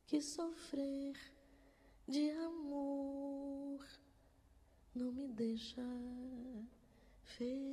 que sofrer de amor não me deixa feliz.